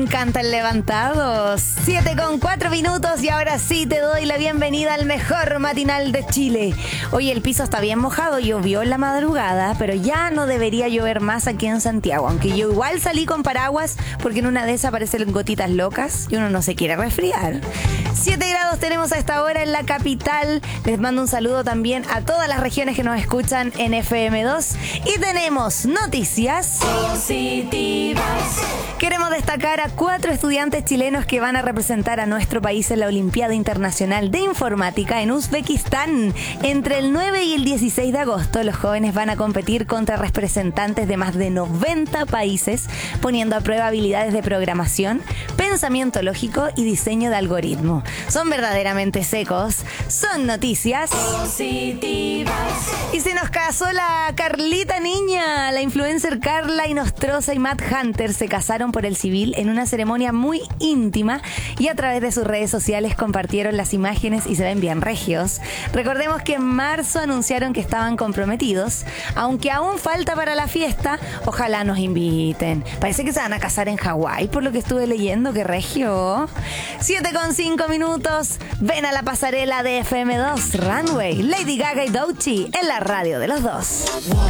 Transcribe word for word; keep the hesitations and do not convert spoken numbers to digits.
Me encantan levantados. siete con cuatro minutos y ahora sí te doy la bienvenida al mejor matinal de Chile. Hoy el piso está bien mojado, llovió en la madrugada, pero ya no debería llover más aquí en Santiago. Aunque yo igual salí con paraguas porque en una de esas aparecen gotitas locas y uno no se quiere resfriar. siete grados tenemos a esta hora en la capital. Les mando un saludo también a todas las regiones que nos escuchan en F M dos. Y tenemos noticias positivas. Queremos destacar a cuatro estudiantes chilenos que van a representar a nuestro país en la Olimpiada Internacional de Informática en Uzbekistán. Entre el nueve y el dieciséis de agosto, los jóvenes van a competir contra representantes de más de noventa países, poniendo a prueba habilidades de programación, pensamiento lógico y diseño de algoritmo. Son verdaderamente secos. Son noticias positivas. Y se nos casó la Carlita Niña. La influencer Carla Inostroza y Matt Hunter se casaron por el civil en una ceremonia muy íntima y a través de sus redes sociales compartieron las imágenes y se ven bien regios. Recordemos que en marzo anunciaron que estaban comprometidos, aunque aún falta para la fiesta. Ojalá nos inviten. Parece que se van a casar en Hawái, por lo que estuve leyendo. ¡Qué regio! siete con cinco minutos. Ven a la pasarela de F M dos Runway, Lady Gaga y Doechii en la radio de los dos.